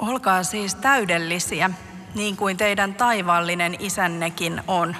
Olkaa siis täydellisiä, niin kuin teidän taivaallinen isännekin on.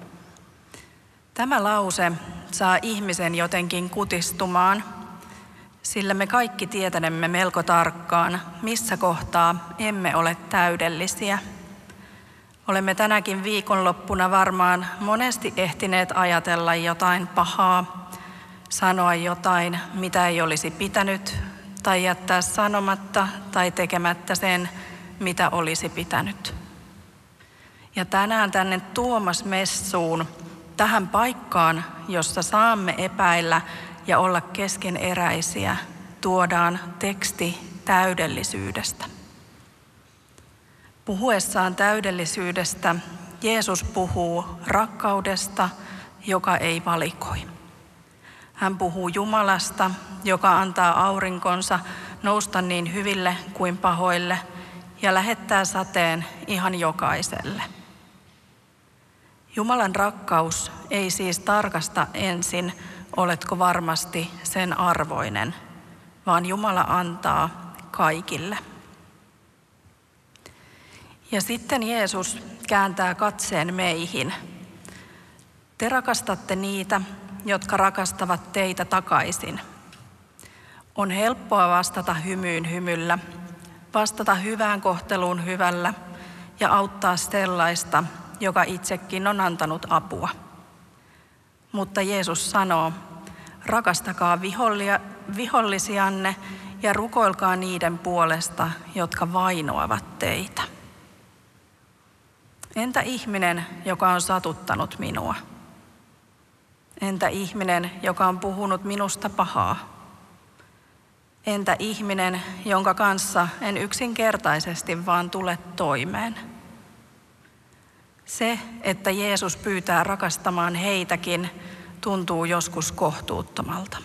Tämä lause saa ihmisen jotenkin kutistumaan, sillä me kaikki tietänemme melko tarkkaan, missä kohtaa emme ole täydellisiä. Olemme tänäkin viikonloppuna varmaan monesti ehtineet ajatella jotain pahaa, sanoa jotain, mitä ei olisi pitänyt, tai jättää sanomatta tai tekemättä sen, mitä olisi pitänyt. Ja tänään tänne Tuomas-messuun, tähän paikkaan, jossa saamme epäillä ja olla keskeneräisiä, tuodaan teksti täydellisyydestä. Puhuessaan täydellisyydestä Jeesus puhuu rakkaudesta, joka ei valikoi. Hän puhuu Jumalasta, joka antaa aurinkonsa nousta niin hyville kuin pahoille ja lähettää sateen ihan jokaiselle. Jumalan rakkaus ei siis tarkasta ensin, oletko varmasti sen arvoinen, vaan Jumala antaa kaikille. Ja sitten Jeesus kääntää katseen meihin. Te rakastatte niitä, jotka rakastavat teitä takaisin. On helppoa vastata hymyyn hymyllä, vastata hyvään kohteluun hyvällä ja auttaa sellaista, joka itsekin on antanut apua. Mutta Jeesus sanoo, rakastakaa vihollisianne ja rukoilkaa niiden puolesta, jotka vainoavat teitä. Entä ihminen, joka on satuttanut minua? Entä ihminen, joka on puhunut minusta pahaa? Entä ihminen, jonka kanssa en yksinkertaisesti vaan tule toimeen? Se, että Jeesus pyytää rakastamaan heitäkin, tuntuu joskus kohtuuttomalta.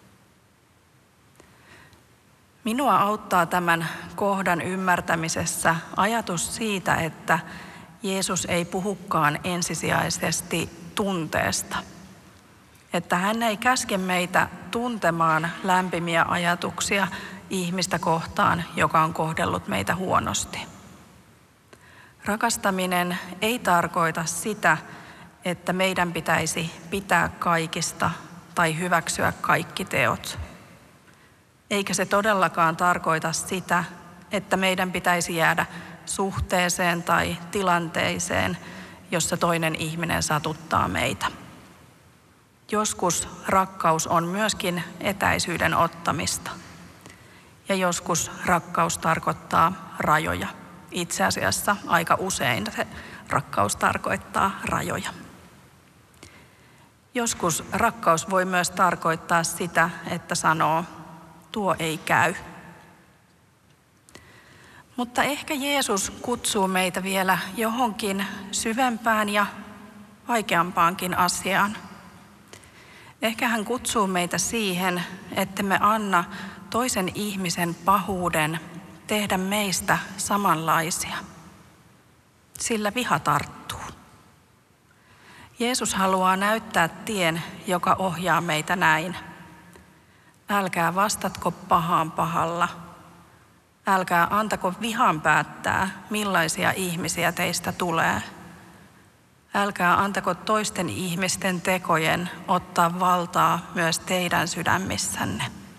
Minua auttaa tämän kohdan ymmärtämisessä ajatus siitä, että Jeesus ei puhukaan ensisijaisesti tunteesta. Että hän ei käske meitä tuntemaan lämpimiä ajatuksia ihmistä kohtaan, joka on kohdellut meitä huonosti. Rakastaminen ei tarkoita sitä, että meidän pitäisi pitää kaikista tai hyväksyä kaikki teot. Eikä se todellakaan tarkoita sitä, että meidän pitäisi jäädä suhteeseen tai tilanteeseen, jossa toinen ihminen satuttaa meitä. Joskus rakkaus on myöskin etäisyyden ottamista. Ja joskus rakkaus tarkoittaa rajoja. Itse asiassa aika usein se rakkaus tarkoittaa rajoja. Joskus rakkaus voi myös tarkoittaa sitä, että sanoo, tuo ei käy. Mutta ehkä Jeesus kutsuu meitä vielä johonkin syvempään ja vaikeampaankin asiaan. Ehkä hän kutsuu meitä siihen, että me anna toisen ihmisen pahuuden tehdä meistä samanlaisia. Sillä viha tarttuu. Jeesus haluaa näyttää tien, joka ohjaa meitä näin. Älkää vastatko pahaan pahalla. Älkää antako vihan päättää, millaisia ihmisiä teistä tulee. Älkää antako toisten ihmisten tekojen ottaa valtaa myös teidän sydämissänne.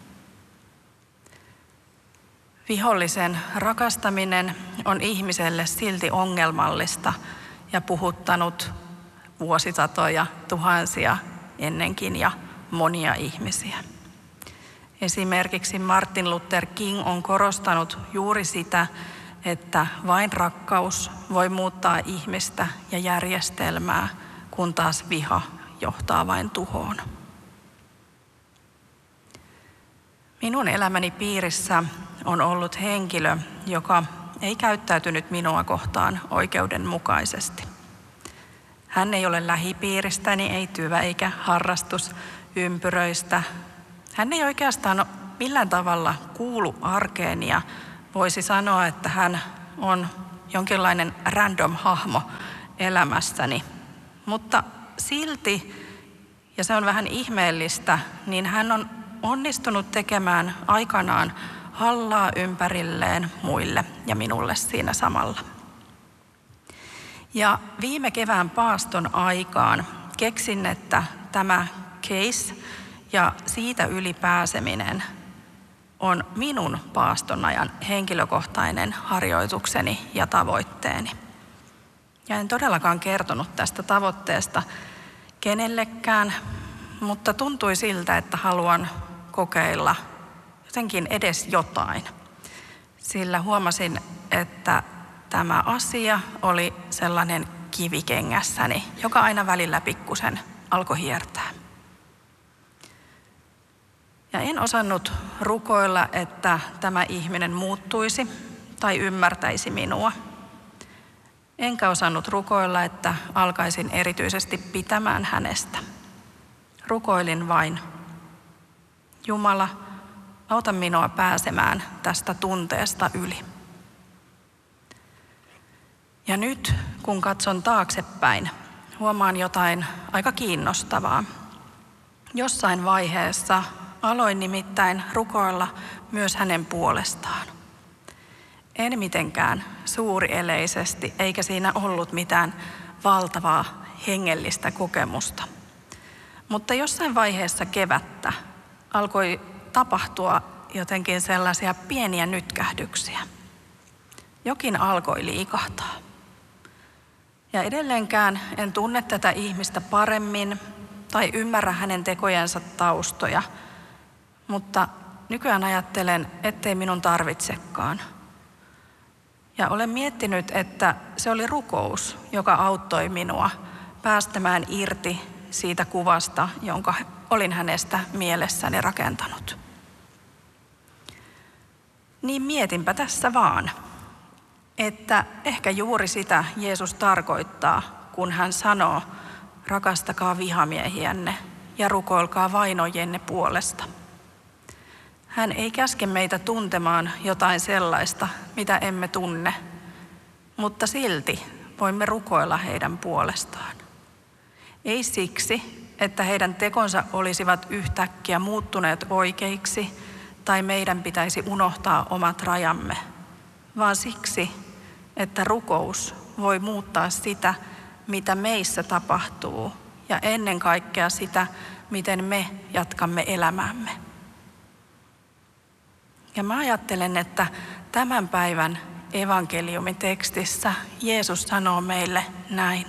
Vihollisen rakastaminen on ihmiselle silti ongelmallista ja puhuttanut vuosisatoja, tuhansia ennenkin ja monia ihmisiä. Esimerkiksi Martin Luther King on korostanut juuri sitä, että vain rakkaus voi muuttaa ihmistä ja järjestelmää, kun taas viha johtaa vain tuhoon. Minun elämäni piirissä on ollut henkilö, joka ei käyttäytynyt minua kohtaan oikeudenmukaisesti. Hän ei ole lähipiiristäni, ei työ- eikä harrastusympyröistä. Hän ei oikeastaan millään tavalla kuulu arkeen ja voisi sanoa, että hän on jonkinlainen random hahmo elämässäni. Mutta silti, ja se on vähän ihmeellistä, niin hän on onnistunut tekemään aikanaan hallaa ympärilleen muille ja minulle siinä samalla. Ja viime kevään paaston aikaan keksin, että tämä case ja siitä yli pääseminen on minun paaston ajan henkilökohtainen harjoitukseni ja tavoitteeni. Ja en todellakaan kertonut tästä tavoitteesta kenellekään, mutta tuntui siltä, että haluan kokeilla jotenkin edes jotain. Sillä huomasin, että tämä asia oli sellainen kivi kengässäni, joka aina välillä pikkusen alkoi hiertää. Ja en osannut rukoilla, että tämä ihminen muuttuisi tai ymmärtäisi minua. Enkä osannut rukoilla, että alkaisin erityisesti pitämään hänestä. Rukoilin vain: Jumala, auta minua pääsemään tästä tunteesta yli. Ja nyt, kun katson taaksepäin, huomaan jotain aika kiinnostavaa. Jossain vaiheessa aloin nimittäin rukoilla myös hänen puolestaan. En mitenkään suurieleisesti, eikä siinä ollut mitään valtavaa hengellistä kokemusta. Mutta jossain vaiheessa kevättä alkoi tapahtua jotenkin sellaisia pieniä nytkähdyksiä. Jokin alkoi liikahtaa. Ja edelleenkään en tunne tätä ihmistä paremmin tai ymmärrä hänen tekojensa taustoja, mutta nykyään ajattelen, ettei minun tarvitsekaan. Ja olen miettinyt, että se oli rukous, joka auttoi minua päästämään irti siitä kuvasta, jonka olin hänestä mielessäni rakentanut. Niin mietinpä tässä vaan, että ehkä juuri sitä Jeesus tarkoittaa, kun hän sanoo: rakastakaa vihamiehiänne ja rukoilkaa vainojenne puolesta. Hän ei käske meitä tuntemaan jotain sellaista, mitä emme tunne, mutta silti voimme rukoilla heidän puolestaan. Ei siksi, että heidän tekonsa olisivat yhtäkkiä muuttuneet oikeiksi tai meidän pitäisi unohtaa omat rajamme, vaan siksi, että rukous voi muuttaa sitä, mitä meissä tapahtuu, ja ennen kaikkea sitä, miten me jatkamme elämäämme. Ja mä ajattelen, että tämän päivän evankeliumin tekstissä Jeesus sanoo meille näin: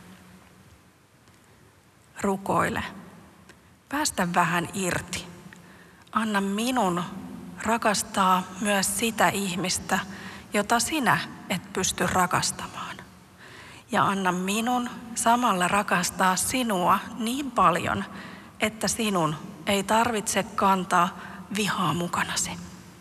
rukoile, päästä vähän irti. Anna minun rakastaa myös sitä ihmistä, jota sinä et pysty rakastamaan. Ja anna minun samalla rakastaa sinua niin paljon, että sinun ei tarvitse kantaa vihaa mukanasi.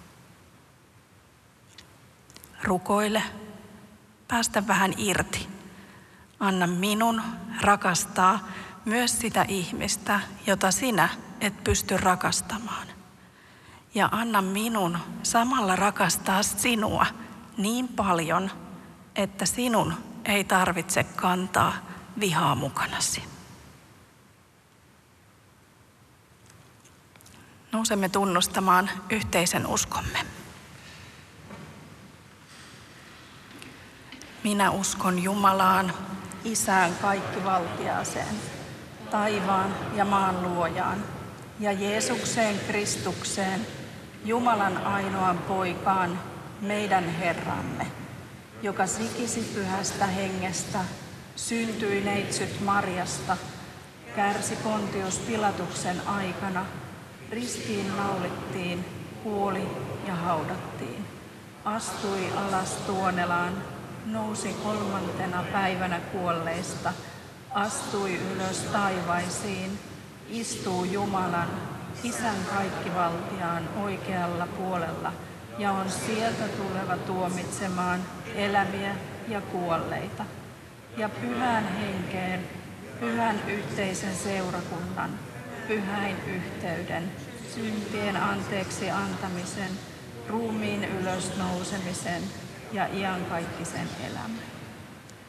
Rukoile, päästä vähän irti. Anna minun rakastaa myös sitä ihmistä, jota sinä et pysty rakastamaan. Ja anna minun samalla rakastaa sinua niin paljon, että sinun ei tarvitse kantaa vihaa mukanasi. Nousemme tunnustamaan yhteisen uskomme. Minä uskon Jumalaan, Isään kaikkivaltiaaseen, taivaan ja maan luojaan, ja Jeesukseen Kristukseen, Jumalan ainoan poikaan, meidän Herramme, joka sikisi pyhästä hengestä, syntyi neitsyt Marjasta, kärsi Pontius Pilatuksen aikana, ristiin naulittiin, kuoli ja haudattiin, astui alas Tuonelaan, nousi 3. päivänä kuolleista, astui ylös taivaisiin, istuu Jumalan, Isän kaikkivaltiaan oikealla puolella ja on sieltä tuleva tuomitsemaan eläviä ja kuolleita. Ja pyhän henkeen, pyhän yhteisen seurakunnan, pyhäin yhteyden, syntien anteeksi antamisen, ruumiin ylösnousemisen ja iankaikkisen elämän.